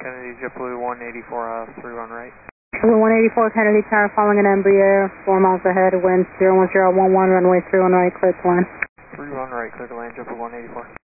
Kennedy, JetBlue 184, 31 right. JetBlue 184, Kennedy Tower, following an Embraer, 4 miles ahead, wind 01011, runway 31 right, clear to land. 31 right, clear to land, JetBlue 184.